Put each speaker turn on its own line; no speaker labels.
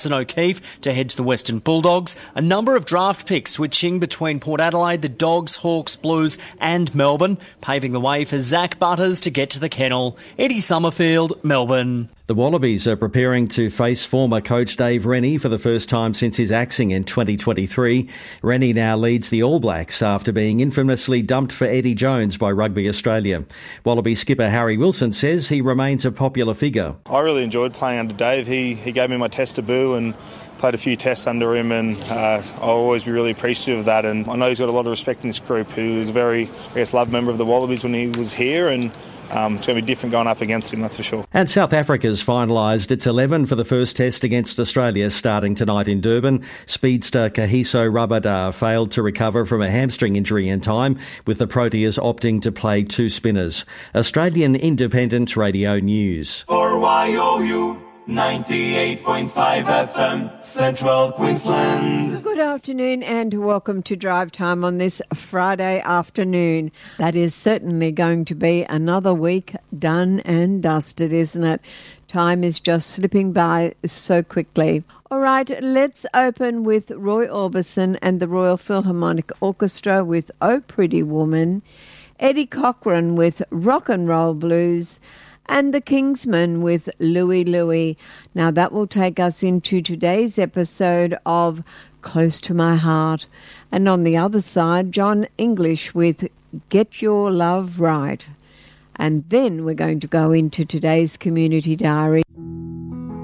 and O'Keefe to head to the Western Bulldogs. A number of draft picks switching between Port Adelaide, the Dogs, Hawks, Blues and Melbourne, paving the way for Zach Butters to get to the kennel. Eddie Summerfield, Melbourne.
The Wallabies are preparing to face former coach Dave Rennie for the first time since his axing in 2023. Rennie now leads the All Blacks after being infamously dumped for Eddie Jones by Rugby Australia. Wallaby skipper Harry Wilson says he remains a popular figure.
I really enjoyed playing under Dave. He gave me my test debut and played a few tests under him, and I'll always be really appreciative of that. And I know he's got a lot of respect in this group. He was a very, loved member of the Wallabies when he was here, and it's going to be different going up against him, that's for sure.
And South Africa's finalised its 11 for the first test against Australia starting tonight in Durban. Speedster Kahiso Rabada failed to recover from a hamstring injury in time, with the Proteas opting to play two spinners. Australian Independent Radio News.
For YOU 98.5 FM, Central Queensland.
Good afternoon and welcome to Drive Time on this Friday afternoon. That is certainly going to be another week done and dusted, isn't it? Time is just slipping by so quickly. All right, let's open with Roy Orbison and the Royal Philharmonic Orchestra with Oh Pretty Woman, Eddie Cochran with Rock and Roll Blues, and the Kingsmen with Louie Louie. Now that will take us into today's episode of Close to My Heart. And on the other side, John English with Get Your Love Right. And then we're going to go into today's Community Diary.